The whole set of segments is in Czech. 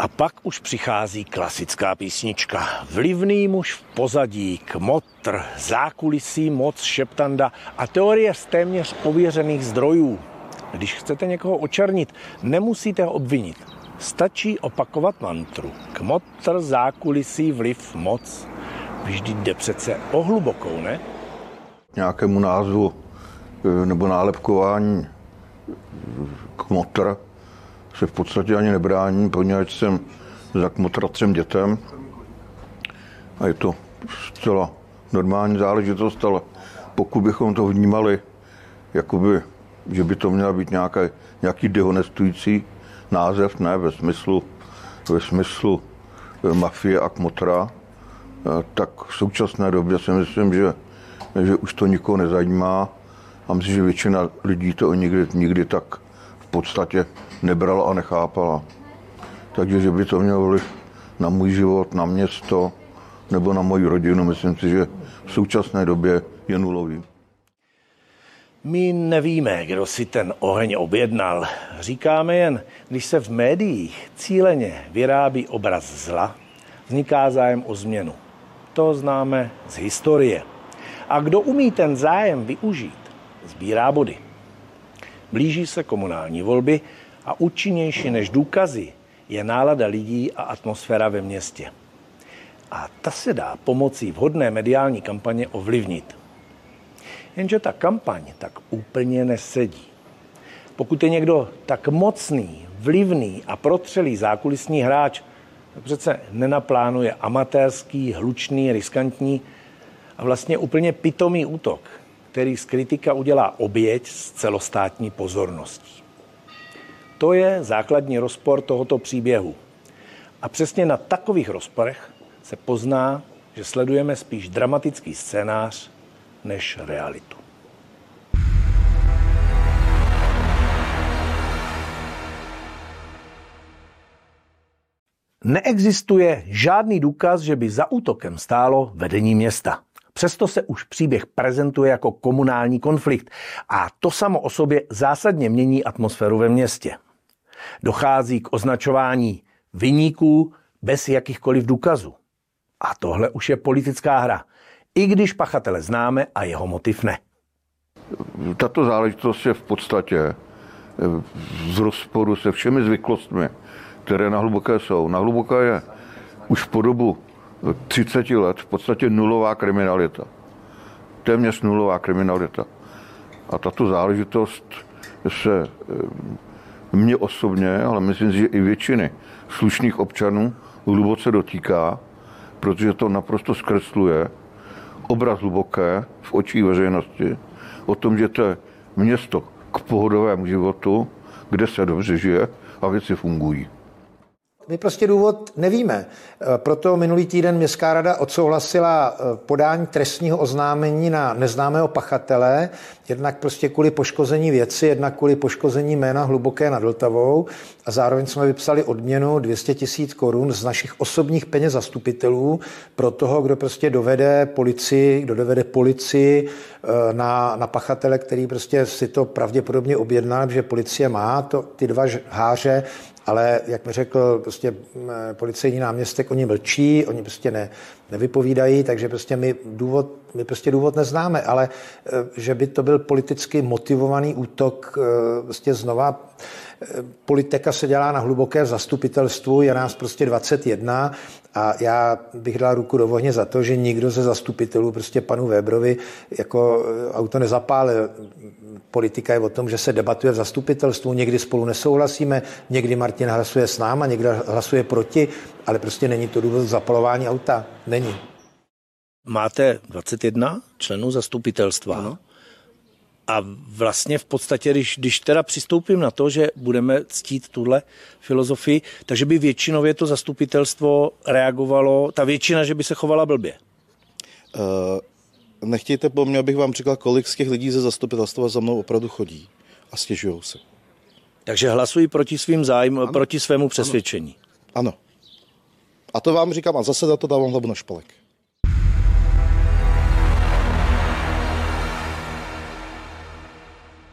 A pak už přichází klasická písnička. Vlivný muž v pozadí, kmotr, zákulisí, moc, šeptanda a teorie z téměř ověřených zdrojů. Když chcete někoho očernit, nemusíte ho obvinit. Stačí opakovat mantru. Kmotr, zákulisí, vliv, moc. Vždyť jde přece o hlubokou, ne? Nějakému názvu nebo nálepkování kmotr se v podstatě ani nebrání, poněvadž jsem za kmotra 3 dětem a je to zcela normální záležitost, ale pokud bychom to vnímali, jakoby, že by to měl být nějaký dehonestující název, ne ve smyslu mafie a kmotra, tak v současné době si myslím, že už to nikoho nezajímá a myslím, že většina lidí to nikdy tak v podstatě nebrala a nechápala. Takže, že by to mělo vliv na můj život, na město nebo na moji rodinu, myslím si, že v současné době je nulový. My nevíme, kdo si ten oheň objednal. Říkáme jen, když se v médiích cíleně vyrábí obraz zla, vzniká zájem o změnu. To známe z historie. A kdo umí ten zájem využít, sbírá body. Blíží se komunální volby a účinnější než důkazy je nálada lidí a atmosféra ve městě. A ta se dá pomocí vhodné mediální kampaně ovlivnit. Jenže ta kampaň tak úplně nesedí. Pokud je někdo tak mocný, vlivný a protřelý zákulisní hráč, tak přece nenaplánuje amatérský, hlučný, riskantní a vlastně úplně pitomý útok, který z kritika udělá oběť s celostátní pozorností. To je základní rozpor tohoto příběhu. A přesně na takových rozporech se pozná, že sledujeme spíš dramatický scénář než realitu. Neexistuje žádný důkaz, že by za útokem stálo vedení města. Přesto se už příběh prezentuje jako komunální konflikt a to samo o sobě zásadně mění atmosféru ve městě. Dochází k označování viníků bez jakýchkoliv důkazů. A tohle už je politická hra, i když pachatele známe a jeho motiv ne. Tato záležitost je v podstatě v rozporu se všemi zvyklostmi, které na Hluboké jsou. Na Hluboké je už po dobu 30 let v podstatě nulová kriminalita. Téměř nulová kriminalita. A tato záležitost se mě osobně, ale myslím si, že i většiny slušných občanů hluboce dotýká, protože to naprosto zkresluje obraz Hluboké v očích veřejnosti o tom, že to je město k pohodovému životu, kde se dobře žije a věci fungují. My prostě důvod nevíme. Proto minulý týden Městská rada odsouhlasila podání trestního oznámení na neznámého pachatele, jednak prostě kvůli poškození věci, jednak kvůli poškození jména Hluboké nad Vltavou a zároveň jsme vypsali odměnu 200 000 korun z našich osobních peněz zastupitelů pro toho, kdo prostě dovede policii na pachatele, který prostě si to pravděpodobně objedná, že policie má ty 2 háře, ale jak mi řekl prostě policejní náměstek, oni mlčí, oni prostě nevypovídají, takže prostě my důvod neznáme, ale že by to byl politicky motivovaný útok, prostě znova politika se dělá na Hluboké v zastupitelstvu, je nás prostě 21 a já bych dal ruku do ohně za to, že nikdo ze zastupitelů prostě panu Vébrovi jako auto nezapálil. Politika je o tom, že se debatuje v zastupitelstvu, někdy spolu nesouhlasíme, někdy Martin hlasuje s náma, někdy hlasuje proti, ale prostě není to důvod zapalování auta. Není. Máte 21 členů zastupitelstva. Ano. A vlastně v podstatě, když teda přistoupím na to, že budeme ctít tuhle filozofii, takže by většinově to zastupitelstvo reagovalo, ta většina, že by se chovala blbě. Nechtějte po mně, abych vám říkal, kolik z těch lidí ze zastupitelstva za mnou opravdu chodí a stěžujou se. Takže hlasují proti svým zájmům, proti svému přesvědčení. Ano. A to vám říkám a zase za to dávám hlavu na špalek.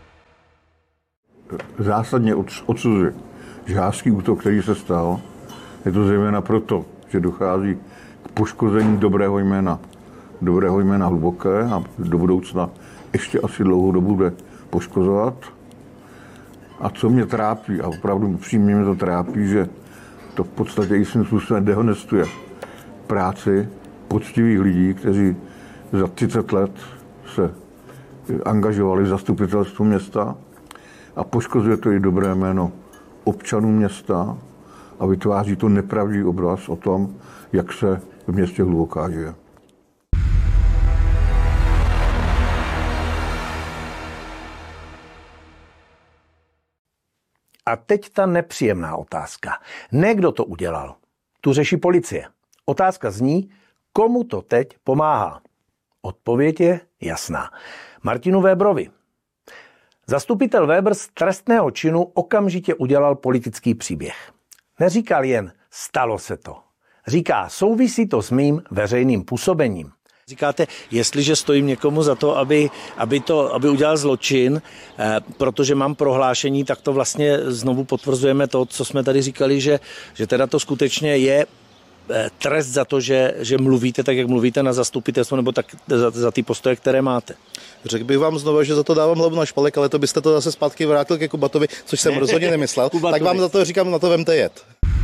Zásadně odsuzuji žhářský útok, který se stal, Je to zejména proto, že dochází k poškození dobrého jména Hluboké a do budoucna ještě asi dlouhou dobu bude poškozovat. A co mě trápí, a opravdu přímě mě to trápí, že to v podstatě jistým způsobem dehonestuje práci poctivých lidí, kteří za 30 let se angažovali v zastupitelstvu města a poškozuje to i dobré jméno občanů města a vytváří to nepravdivý obraz o tom, jak se v městě Hluboká žije. A teď ta nepříjemná otázka. Ne kdo to udělal. Tu řeší policie. Otázka zní, komu to teď pomáhá. Odpověď je jasná. Martinu Véberovi. Zastupitel Véber z trestného činu okamžitě udělal politický příběh. Neříkal jen, stalo se to. Říká, souvisí to s mým veřejným působením. Říkáte, jestliže stojím někomu za to, aby udělal zločin, protože mám prohlášení, tak to vlastně znovu potvrzujeme to, co jsme tady říkali, že teda to skutečně je trest za to, že mluvíte tak, jak mluvíte na zastupitelstvo, nebo tak za ty postoje, které máte. Řekl bych vám znovu, že za to dávám hlavu na špalek, ale to byste to zase zpátky vrátil ke Kubatovi, což jsem rozhodně nemyslel. Tak vám za to říkám, na to vemte jet.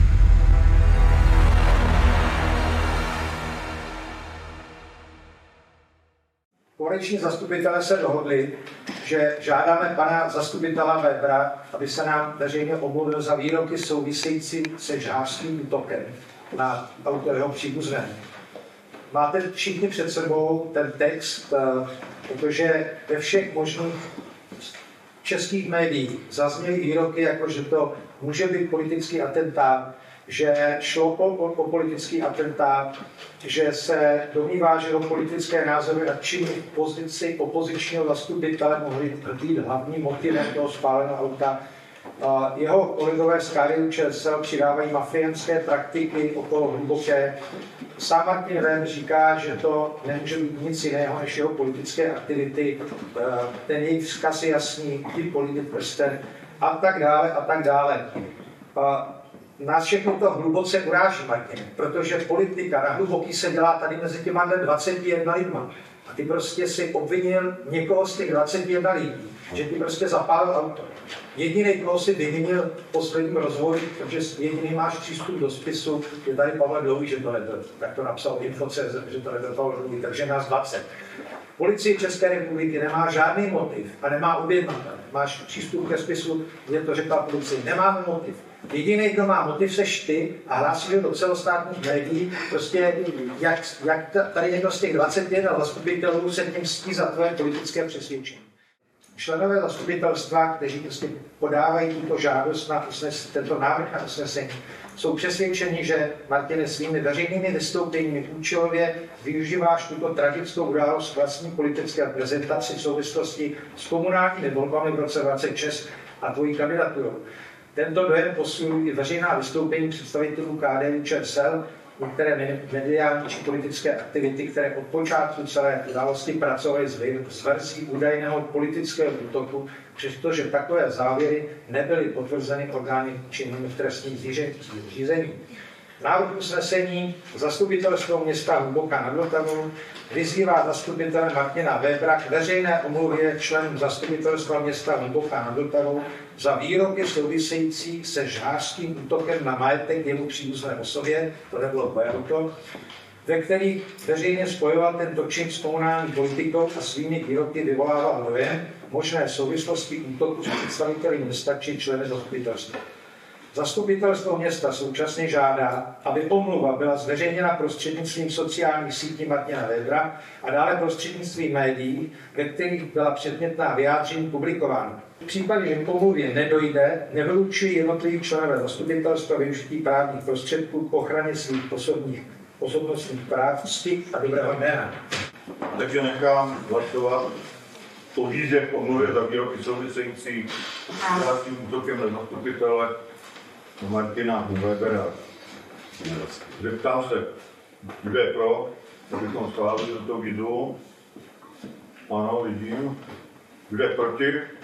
Koaliční zastupitelé se dohodli, že žádáme pana zastupitela Vébera, aby se nám veřejně omluvil za výroky související se žhářským útokem na jeho příbuzné. Máte všichni před sebou ten text, protože ve všech možných českých médiích zazněly výroky, jako že to může být politický atentát, že šlo o politický atentát, že se domnívá, že jeho politické názory a činy v pozici opozičního zastupitele mohly být hlavním motivem toho spáleného auta. Jeho kolegové z KDU-ČSL přidávají mafiánské praktiky okolo Hluboké. Sám Martin Véber říká, že to nemůže být nic jiného než jeho politické aktivity. Ten jejich vzkaz je jasný, ty politik prsten a tak dále a tak dále. Nás všechno to hluboce uráží, Martin, protože politika na Hluboký se dělá tady mezi těma 21 lidma. A ty prostě si obvinil někoho z těch 21 lidí, že ty prostě zapálil auto. Jediný, koho si vyvinil v posledním rozhovoru, protože jediný máš přístup do spisu, je tady Pavel Dlouhý, že to nebyl. Tak to napsal Info.cz, že to nebyl Pavel Dlouhý, takže nás 20. Policie České republiky nemá žádný motiv a nemá objednatel. Máš přístup ke spisu, kde to řekla policie, nemáme motiv. Jediný, kdo má motiv, seš ty a hlásíš do celostátních médií, prostě jak tady někdo z těch 21 zastupitelů se tím ctí za tvoje politické přesvědčení. Členové zastupitelstva, kteří prostě podávají tuto žádost na tento návrh na usnesení, jsou přesvědčeni, že Martine svými veřejnými vystoupeními účelově využíváš tuto tragickou událost vlastní politické prezentaci v souvislosti s komunálními volbami v roce 2026 a tvojí kandidaturou. Tento dojem posilují i veřejná vystoupení představitelů KDU-ČSL, některé mediální či politické aktivity, které od počátku celé události pracovaly s verzí údajného politického útoku, přestože takové závěry nebyly potvrzeny orgány činnými v trestních řízení. Návrh usnesení zastupitelstvo města Hluboká nad Vltavou vyzývá zastupitele Martina Vébera k veřejné omluvě členů zastupitelstva města Hluboká nad Vltavou za výroky související se žhářským útokem na majetek jemu příbuzné osobě, to nebylo tvoje auto, ve kterých veřejně spojoval tento čin s komunální politikou a svými výroky vyvolával dojem možné souvislosti útoku s představiteli města či členy zastupitelstva. Zastupitelstvo města současně žádá, aby omluva byla zveřejněna prostřednictvím sociálních sítí Martina Vébera a dále prostřednictvím médií, ve kterých byla předmětná vyjádření publikována. V případě, že k omluvě nedojde, nevylučují jednotliví členové zastupitelstva využití právních prostředků k ochraně svých osobnostních práv, cti a dobrého jména. Takže nechám hlasovat o výzvě k omluvě za výroky související s vlastním útokem na zastupitele Martina Vébera. Zeptám se, kdo je pro, abychom schválili tuto výzvu. Ano, vidím. Kdo je proti?